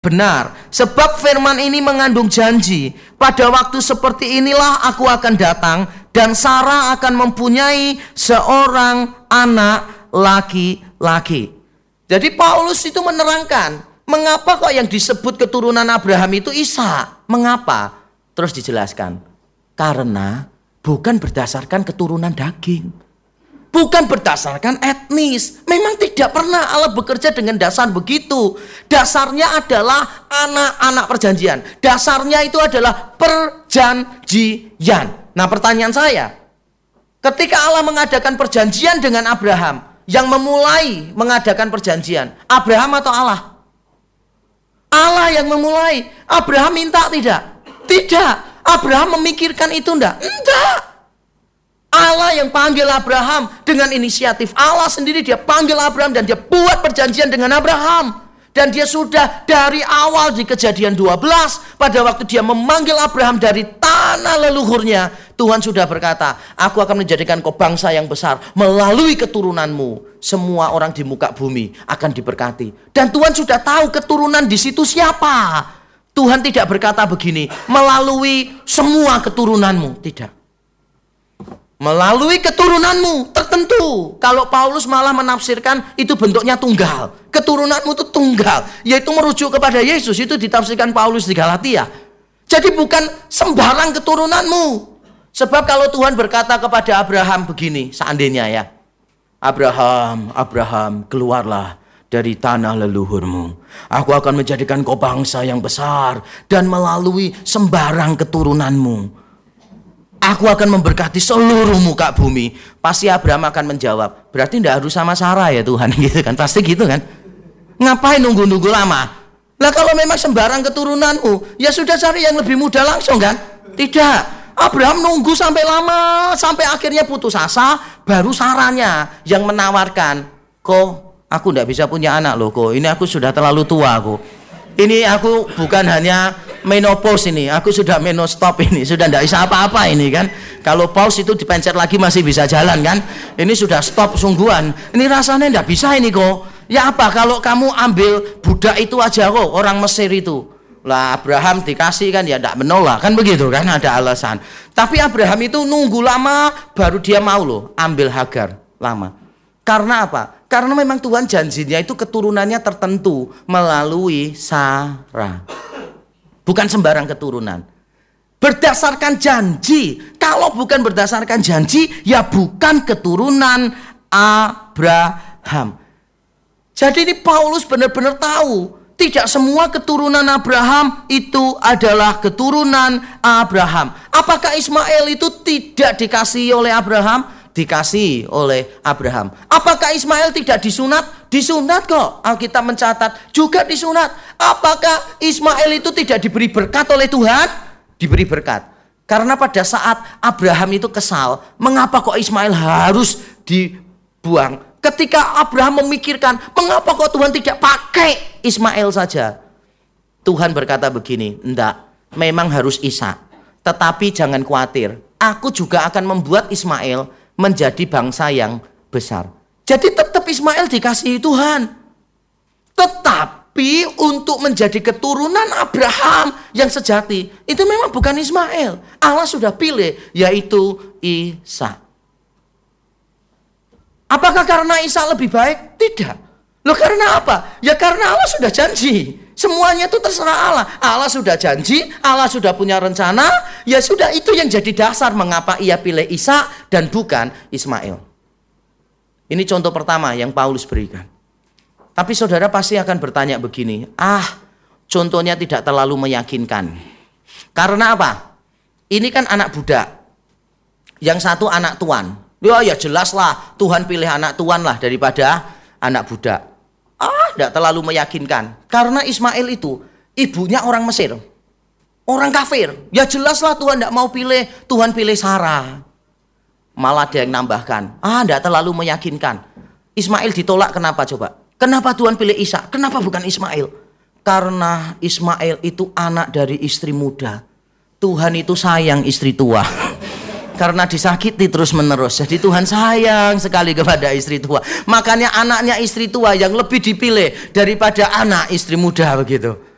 benar. Sebab firman ini mengandung janji, pada waktu seperti inilah aku akan datang, dan Sarah akan mempunyai seorang anak laki-laki. Jadi Paulus itu menerangkan, mengapa kok yang disebut keturunan Abraham itu Ishak? Mengapa? Terus dijelaskan, karena bukan berdasarkan keturunan daging, bukan berdasarkan etnis. Memang tidak pernah Allah bekerja dengan dasar begitu. Dasarnya adalah anak-anak perjanjian. Dasarnya itu adalah perjanjian. Nah, pertanyaan saya, ketika Allah mengadakan perjanjian dengan Abraham, yang memulai mengadakan perjanjian, Abraham atau Allah? Allah yang memulai. Abraham minta tidak? Tidak. Abraham memikirkan itu enggak? Enggak. Allah yang panggil Abraham dengan inisiatif. Allah sendiri dia panggil Abraham dan dia buat perjanjian dengan Abraham. Dan dia sudah dari awal di Kejadian 12, pada waktu dia memanggil Abraham dari tanah leluhurnya, Tuhan sudah berkata, aku akan menjadikan kau bangsa yang besar, melalui keturunanmu semua orang di muka bumi akan diberkati. Dan Tuhan sudah tahu keturunan di situ siapa. Tuhan tidak berkata begini, melalui semua keturunanmu, tidak. Melalui keturunanmu tertentu. Kalau Paulus malah menafsirkan itu bentuknya tunggal. Keturunanmu itu tunggal, yaitu merujuk kepada Yesus. Itu ditafsirkan Paulus di Galatia. Jadi bukan sembarang keturunanmu. Sebab kalau Tuhan berkata kepada Abraham begini, seandainya ya, Abraham, keluarlah dari tanah leluhurmu. Aku akan menjadikan kau bangsa yang besar, dan melalui sembarang keturunanmu aku akan memberkati seluruh muka bumi. Pasti Abraham akan menjawab, berarti tidak harus sama Sarah ya Tuhan, gitu kan? Pasti gitu kan? Ngapain nunggu-nunggu lama? Lah kalau memang sembarang keturunanmu, ya sudah cari yang lebih muda langsung kan? Tidak. Abraham nunggu sampai lama, sampai akhirnya putus asa, baru Sarahnya yang menawarkan, kok aku tidak bisa punya anak loh, kok ini aku sudah terlalu tua kok. Ini aku bukan hanya menopause ini, aku sudah menostop ini, sudah tidak bisa apa-apa ini kan. Kalau pause itu dipencet lagi masih bisa jalan kan. Ini sudah stop sungguhan. Ini rasanya tidak bisa ini kok. Ya apa kalau kamu ambil budak itu aja kok, orang Mesir itu. Lah Abraham dikasih kan ya tidak menolak kan begitu kan, ada alasan. Tapi Abraham itu nunggu lama baru dia mau loh ambil Hagar, lama. Karena apa? Karena memang Tuhan janjinya itu keturunannya tertentu melalui Sarah. Bukan sembarang keturunan. Berdasarkan janji. Kalau bukan berdasarkan janji, ya bukan keturunan Abraham. Jadi ini Paulus benar-benar tahu, tidak semua keturunan Abraham itu adalah keturunan Abraham. Apakah Ismail itu tidak dikasihi oleh Abraham? Dikasih oleh Abraham. Apakah Ismail tidak disunat? Disunat kok. Alkitab mencatat juga disunat. Apakah Ismail itu tidak diberi berkat oleh Tuhan? Diberi berkat. Karena pada saat Abraham itu kesal, mengapa kok Ismail harus dibuang? Ketika Abraham memikirkan, mengapa kok Tuhan tidak pakai Ismail saja? Tuhan berkata begini, enggak, memang harus Ishak. Tetapi jangan khawatir, aku juga akan membuat Ismail menjadi bangsa yang besar. Jadi tetap Ismail dikasihi Tuhan. Tetapi untuk menjadi keturunan Abraham yang sejati, itu memang bukan Ismail. Allah sudah pilih, yaitu Ishak. Apakah karena Ishak lebih baik? Tidak. Loh karena apa? Ya karena Allah sudah janji. Semuanya itu terserah Allah. Allah sudah janji, Allah sudah punya rencana. Ya sudah, itu yang jadi dasar mengapa ia pilih Ishak dan bukan Ismail. Ini contoh pertama yang Paulus berikan. Tapi saudara pasti akan bertanya begini, contohnya tidak terlalu meyakinkan. Karena apa? Ini kan anak budak, yang satu anak tuan. Ya jelaslah Tuhan pilih anak tuan lah daripada anak budak. Tidak terlalu meyakinkan. Karena Ismail itu ibunya orang Mesir, orang kafir. Ya jelaslah Tuhan tidak mau pilih, Tuhan pilih Sarah. Malah ada yang nambahkan, tidak terlalu meyakinkan. Ismail ditolak kenapa coba? Kenapa Tuhan pilih Ishak? Kenapa bukan Ismail? Karena Ismail itu anak dari istri muda. Tuhan itu sayang istri tua. Karena disakiti terus menerus. Jadi Tuhan sayang sekali kepada istri tua. Makanya anaknya istri tua yang lebih dipilih daripada anak istri muda begitu.